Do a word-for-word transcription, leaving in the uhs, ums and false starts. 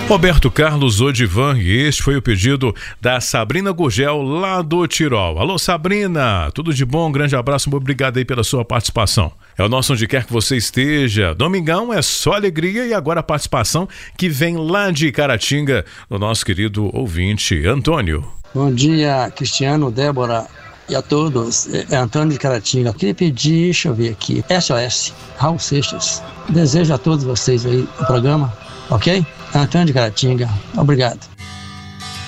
Roberto Carlos Odivan, e este foi o pedido da Sabrina Gurgel, lá do Tirol. Alô, Sabrina, tudo de bom? Um grande abraço, muito obrigado aí pela sua participação. É o nosso onde quer que você esteja. Domingão é só alegria, e agora a participação que vem lá de Caratinga, do nosso querido ouvinte, Antônio. Bom dia, Cristiano, Débora e a todos. É Antônio de Caratinga. Eu queria pedir, deixa eu ver aqui, S O S, Raul Seixas. Desejo a todos vocês aí o programa, ok? Antônio de Caratinga, obrigado.